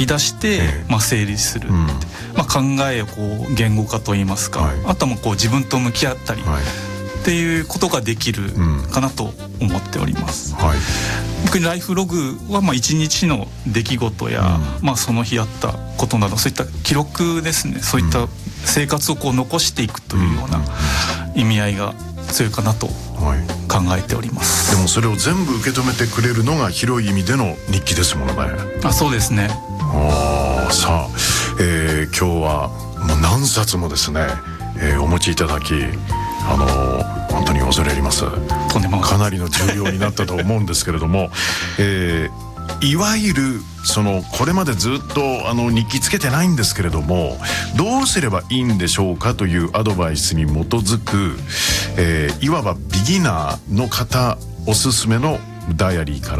き出して、整理するって、考えをこう言語化といいますか、あとはこう自分と向き合ったり、っていうことができるかなと思っております。逆にライフログは一日の出来事や、その日あったことなど、そういった記録ですね。そういった生活をこう残していくというような意味合いが強いかなと考えております。 でもそれを全部受け止めてくれるのが広い意味での日記ですものね。 そうですね。 さあ、今日はもう何冊もですね、お持ちいただき、本当に恐れ入ります。かなりの重要になったと思うんですけれども、いわゆるこれまでずっと日記つけてないんですけれども、どうすればいいんでしょうかというアドバイスに基づく、いわばビギナーの方おすすめのダイアリーから、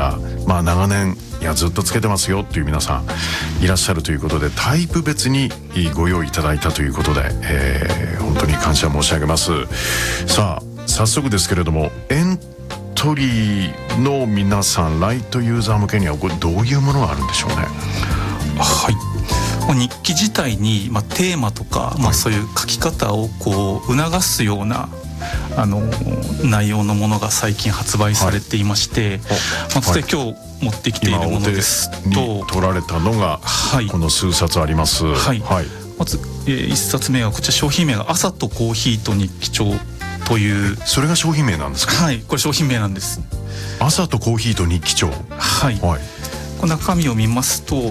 長年ずっとつけてますよっていう皆さんいらっしゃるということで、タイプ別にご用意いただいたということで、本当に感謝申し上げます。さあ早速ですけれども、エントリーの皆さん、ライトユーザー向けにはこれどういうものがあるんでしょうね。 日記自体に、テーマとか、そういう書き方をこう促すような内容のものが最近発売されていまして、それ今日持ってきているものですと、 今お手に取られたのが、この数冊あります。 まず、1冊目はこちら、商品名が朝とコーヒーと日記帳という。 それが商品名なんですか？ これ商品名なんです。 朝とコーヒーと日記帳。 この中身を見ますと、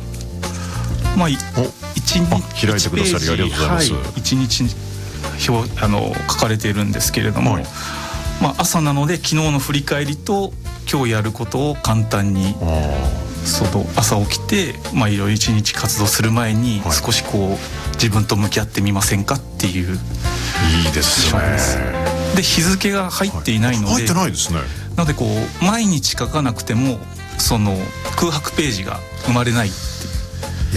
一日開いてくださりありがとうございます。 一日書かれているんですけれども、朝なので昨日の振り返りと今日やることを簡単に、朝起きて、いろいろ一日活動する前に少しこう自分と向き合ってみませんかっていう。 いいですね。 で、日付が入っていないので、 入ってないですね。 なのでこう毎日書かなくても空白ページが生まれないっていう。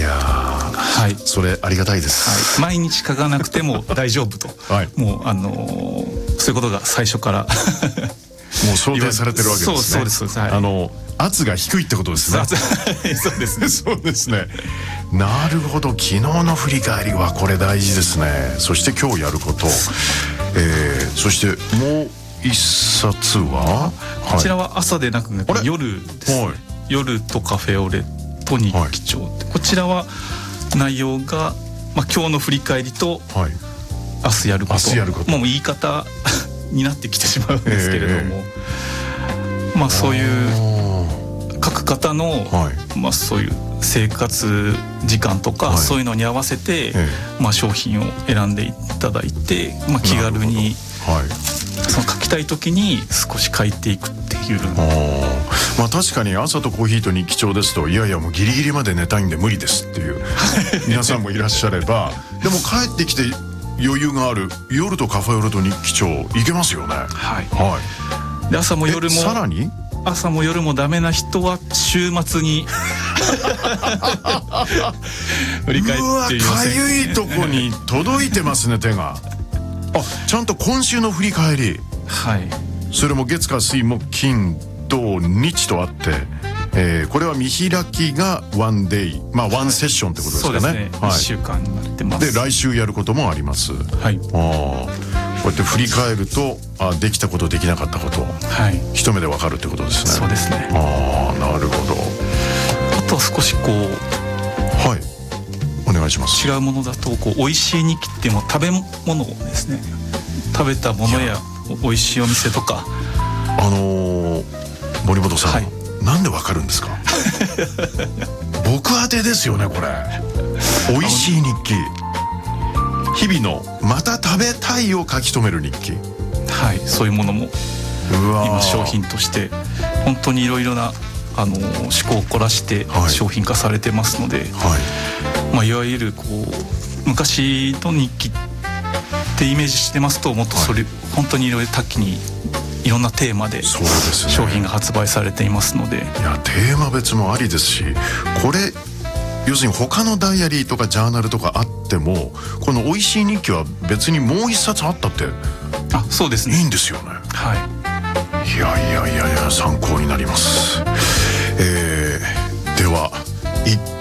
いやそれありがたいです。 毎日書かなくても大丈夫と、もうそういうことが最初からもう想定されてるわけですね。 そうです。 圧が低いってことですね。 そうですね。 そうですね。なるほど。昨日の振り返りはこれ大事ですね。そして今日やること、そしてもう一冊は、 こちらは朝でなく夜ですね。夜とカフェオレと日記帳、こちらは内容が、今日の振り返りと、明日やること、もう言い方になってきてしまうんですけれども、そういう書く方の、そういう生活時間とか、そういうのに合わせて、商品を選んでいただいて、気軽に、その書きたい時に少し書いていくっていう。 確かに朝とコーヒーと日記帳ですと、いやいやもうギリギリまで寝たいんで無理ですっていう皆さんもいらっしゃれば、でも帰ってきて余裕がある夜とカフェオレと日記帳いけますよね。で、朝も夜も、さらに朝も夜もダメな人は週末に振り返っていませんか。 かゆいとこに届いてますね、手が。ちゃんと今週の振り返り、それも月火水木金土日とあって、これは見開きがワンデイ、ワンセッションってことですかね。 そうですね。1週間になってます。 で、来週やることもあります。こうやって振り返ると、できたことできなかったこと、一目でわかるってことですね。 そうですね。 なるほど。 あとは少しこう、 お願いします。 違うものだと、美味しい日記っていうのは食べ物ですね。食べたものや美味しいお店とか。 森本さん、なんでわかるんですか？僕宛てですよね、これ。美味しい日記。日々のまた食べたいを書き留める日記。 そういうものも今商品として本当にいろいろな趣向を凝らして商品化されてますので、いわゆるこう昔の日記ってイメージしてますと、もっとそれ本当にいろいろ多岐にいろんなテーマで商品が発売されていますので。 いや、テーマ別もありですし、これ要するに他のダイアリーとかジャーナルとかあっても、この美味しい日記は別にもう一冊あったってそうですね、 いいんですよね。いや参考になります。では